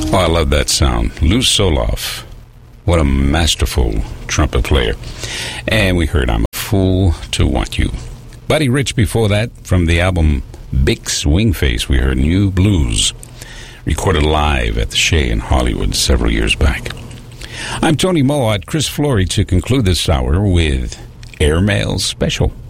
Oh, I love that sound. Lou Soloff. What a masterful trumpet player. And we heard I'm a Fool to Want You. Buddy Rich before that, from the album Big Swing Face, we heard New Blues, recorded live at the Shea in Hollywood several years back. I'm Tony Moat, Chris Flory, to conclude this hour with Airmail Special.